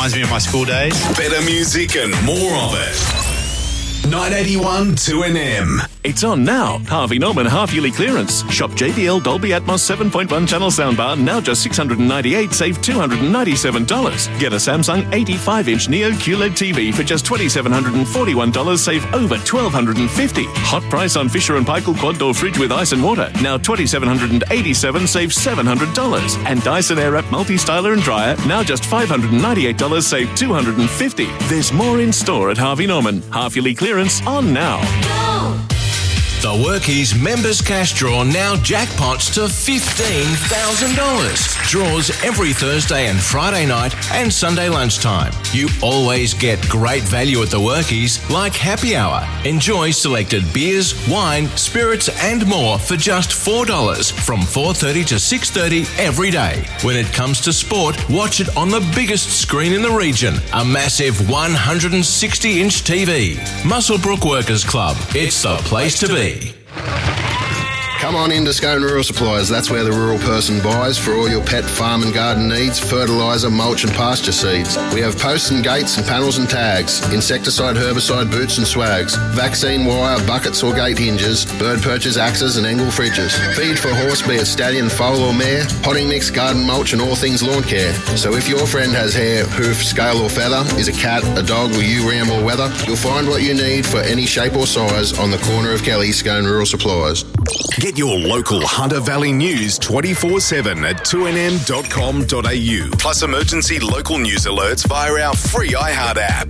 Reminds me of my school days. Better music and more of it. 981 2NM. It's on now. Harvey Norman half-yearly clearance. Shop JBL Dolby Atmos 7.1 channel soundbar, now just $698, save $297. Get a Samsung 85-inch Neo QLED TV for just $2,741, save over $1,250. Hot price on Fisher & Paykel quad door fridge with ice and water, now $2,787, save $700. And Dyson Airwrap multi-styler and dryer, now just $598, save $250. There's more in store at Harvey Norman. Half-yearly clearance on now. The Workies Members Cash Draw now jackpots to $15,000. Draws every Thursday and Friday night and Sunday lunchtime. You always get great value at the Workies, like happy hour. Enjoy selected beers, wine, spirits and more for just $4 from 4:30 to 6:30 every day. When it comes to sport, watch it on the biggest screen in the region, a massive 160-inch TV. Muswellbrook Workers Club. It's the place to be. Come on into Scone Rural Supplies. That's where the rural person buys for all your pet, farm and garden needs, fertiliser, mulch and pasture seeds. We have posts and gates and panels and tags, insecticide, herbicide, boots and swags, vaccine wire, buckets or gate hinges, bird perches, axes and angle fridges. Feed for horse, be it stallion, foal or mare, potting mix, garden mulch and all things lawn care. So if your friend has hair, hoof, scale or feather, is a cat, a dog or you ram or weather, you'll find what you need for any shape or size on the corner of Kelly, Scone Rural Supplies. Get your local Hunter Valley news 24/7 at 2nm.com.au. Plus emergency local news alerts via our free iHeart app.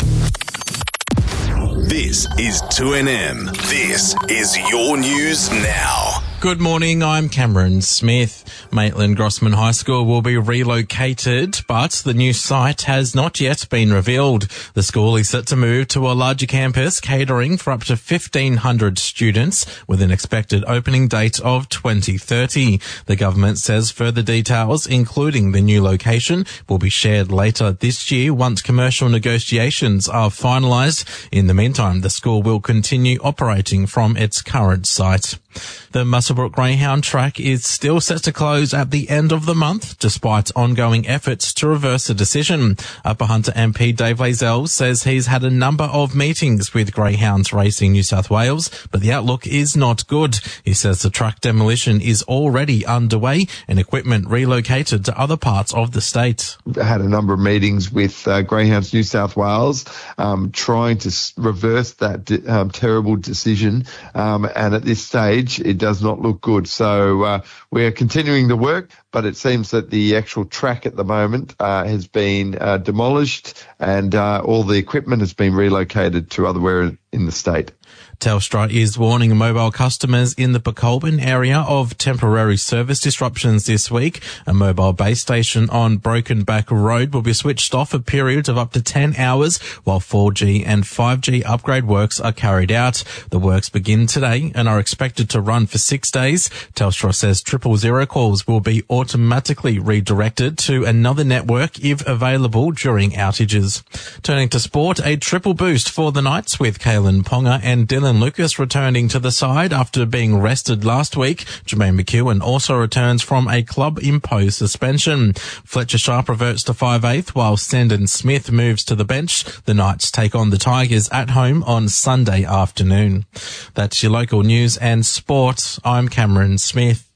This is 2NM. This is your news now. Good morning, I'm Cameron Smith. Maitland Grossman High School will be relocated, but the new site has not yet been revealed. The school is set to move to a larger campus catering for up to 1,500 students with an expected opening date of 2030. The government says further details, including the new location, will be shared later this year once commercial negotiations are finalised. In the meantime, the school will continue operating from its current site. The Muswellbrook Greyhound track is still set to close at the end of the month, despite ongoing efforts to reverse the decision. Upper Hunter MP Dave Lazell says he's had a number of meetings with Greyhounds Racing New South Wales, but the outlook is not good. He says the track demolition is already underway and equipment relocated to other parts of the state. I had a number of meetings with Greyhounds New South Wales, trying to reverse that terrible decision, and at this stage, it does not look good. So we are continuing the work, but it seems that the actual track at the moment has been demolished and all the equipment has been relocated to otherwhere in the state. Telstra is warning mobile customers in the Pacolbin area of temporary service disruptions this week. A mobile base station on Broken Back Road will be switched off for periods of up to 10 hours while 4G and 5G upgrade works are carried out. The works begin today and are expected to run for 6 days. Telstra says 000 calls will be automatically redirected to another network if available during outages. Turning to sport, a triple boost for the Knights with Kalen Ponga and Dylan Lucas returning to the side after being rested last week. Jermaine McEwen also returns from a club-imposed suspension. Fletcher Sharp reverts to 5/8 while Sandon Smith moves to the bench. The Knights take on the Tigers at home on Sunday afternoon. That's your local news and sport. I'm Cameron Smith.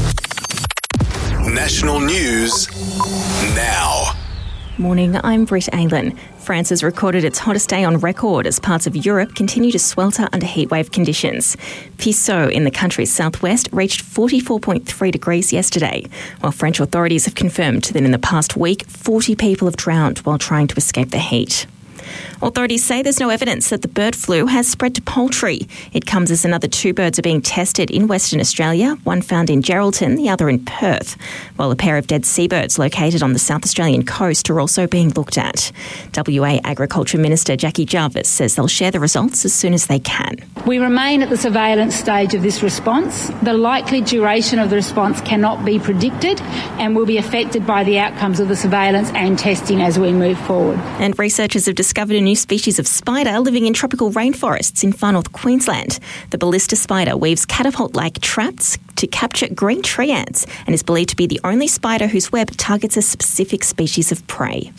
National news now. Morning, I'm Britt Aylan. France has recorded its hottest day on record as parts of Europe continue to swelter under heatwave conditions. Pissau in the country's southwest reached 44.3 degrees yesterday, while French authorities have confirmed that in the past week, 40 people have drowned while trying to escape the heat. Authorities say there's no evidence that the bird flu has spread to poultry. It comes as another 2 birds are being tested in Western Australia, one found in Geraldton, the other in Perth, while a pair of dead seabirds located on the South Australian coast are also being looked at. WA Agriculture Minister Jackie Jarvis says they'll share the results as soon as they can. We remain at the surveillance stage of this response. The likely duration of the response cannot be predicted and will be affected by the outcomes of the surveillance and testing as we move forward. And researchers have discovered a new species of spider living in tropical rainforests in far north Queensland. The ballista spider weaves catapult-like traps to capture green tree ants and is believed to be the only spider whose web targets a specific species of prey.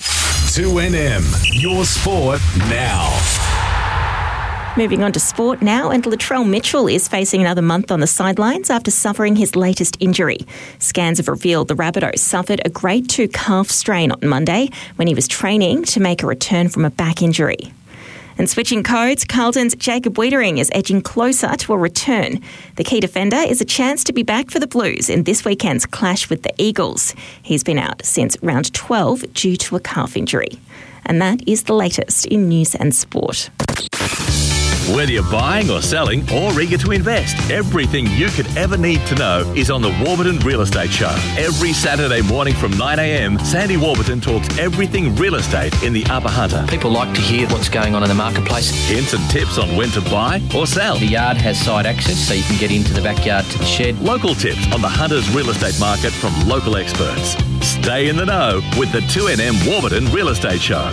2NM, your sport now. Moving on to sport now, and Latrell Mitchell is facing another month on the sidelines after suffering his latest injury. Scans have revealed the Rabbitoh suffered a grade 2 calf strain on Monday when he was training to make a return from a back injury. And switching codes, Carlton's Jacob Wiedering is edging closer to a return. The key defender is a chance to be back for the Blues in this weekend's clash with the Eagles. He's been out since round 12 due to a calf injury. And that is the latest in news and sport. Whether you're buying or selling or eager to invest, everything you could ever need to know is on the Warburton Real Estate Show. Every Saturday morning from 9 a.m, Sandy Warburton talks everything real estate in the Upper Hunter. People like to hear what's going on in the marketplace. Hints and tips on when to buy or sell. The yard has side access, so you can get into the backyard to the shed. Local tips on the Hunter's real estate market from local experts. Stay in the know with the 2NM Warburton Real Estate Show.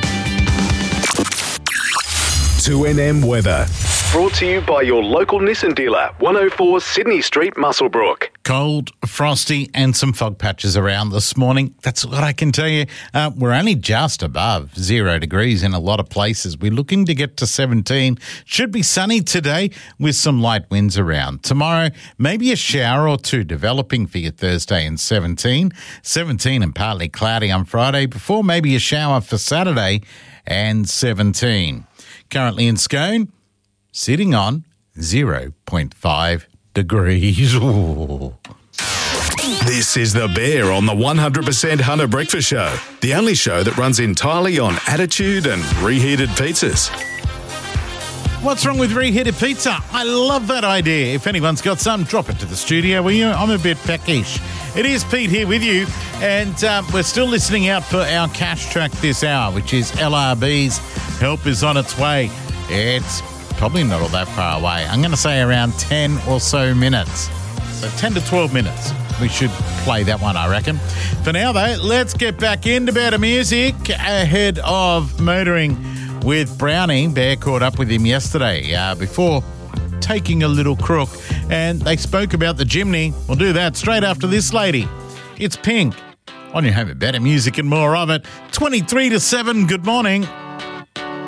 2NM weather. Brought to you by your local Nissan dealer, 104 Sydney Street, Muswellbrook. Cold, frosty, and some fog patches around this morning. That's what I can tell you. We're only just above 0 degrees in a lot of places. We're looking to get to 17. Should be sunny today with some light winds around. Tomorrow, maybe a shower or two developing for your Thursday and 17. 17 and partly cloudy on Friday before maybe a shower for Saturday and 17. Currently in Scone, sitting on 0.5 degrees. Ooh. This is The Bear on the 100% Hunter Breakfast Show, the only show that runs entirely on attitude and reheated pizzas. What's wrong with reheated pizza? I love that idea. If anyone's got some, drop it to the studio, will you? I'm a bit peckish. It is Pete here with you, and we're still listening out for our cash track this hour, which is LRB's Help is on its way. It's probably not all that far away. I'm going to say around 10 or so minutes. So 10 to 12 minutes. We should play that one, I reckon. For now, though, let's get back into better music ahead of motoring with Brownie. Bear caught up with him yesterday before taking a little crook, and they spoke about the Jimny. We'll do that straight after this lady. It's Pink on your home of better music and more of it. 23 to 7. Good morning.